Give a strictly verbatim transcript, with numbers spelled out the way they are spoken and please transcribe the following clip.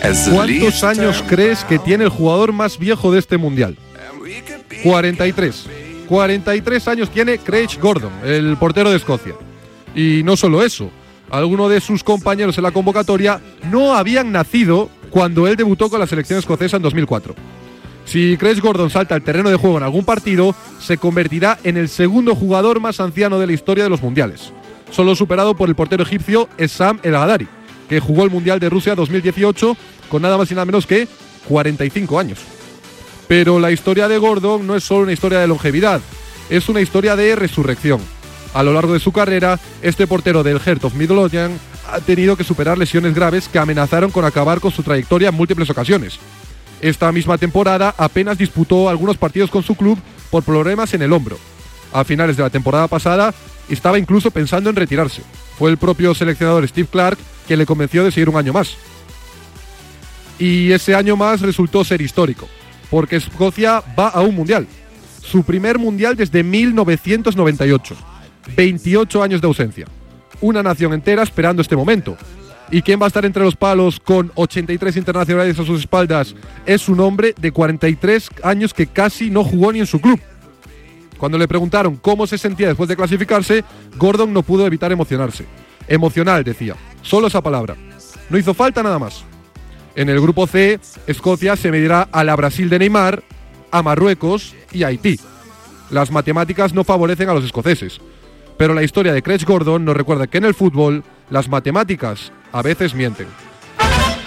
¿Cuántos años crees que tiene el jugador más viejo de este mundial? cuarenta y tres. cuarenta y tres años tiene Craig Gordon, el portero de Escocia. Y no solo eso, algunos de sus compañeros en la convocatoria no habían nacido cuando él debutó con la selección escocesa en dos mil cuatro. Si Craig Gordon salta al terreno de juego en algún partido, se convertirá en el segundo jugador más anciano de la historia de los mundiales, solo superado por el portero egipcio Essam El Hadari, que jugó el Mundial de Rusia dos mil dieciocho con nada más y nada menos que cuarenta y cinco años. Pero la historia de Gordon no es solo una historia de longevidad, es una historia de resurrección. A lo largo de su carrera, este portero del Heart of Midlothian ha tenido que superar lesiones graves que amenazaron con acabar con su trayectoria en múltiples ocasiones. Esta misma temporada apenas disputó algunos partidos con su club por problemas en el hombro. A finales de la temporada pasada estaba incluso pensando en retirarse. Fue el propio seleccionador Steve Clarke quien le convenció de seguir un año más. Y ese año más resultó ser histórico, porque Escocia va a un mundial. Su primer mundial desde mil novecientos noventa y ocho. veintiocho años de ausencia. Una nación entera esperando este momento. ¿Y quién va a estar entre los palos con ochenta y tres internacionales a sus espaldas? Es un hombre de cuarenta y tres años que casi no jugó ni en su club. Cuando le preguntaron cómo se sentía después de clasificarse, Gordon no pudo evitar emocionarse. Emocional, decía. Solo esa palabra. No hizo falta nada más. En el grupo C, Escocia se medirá a la Brasil de Neymar, a Marruecos y a Haití. Las matemáticas no favorecen a los escoceses, pero la historia de Craig Gordon nos recuerda que en el fútbol las matemáticas a veces mienten.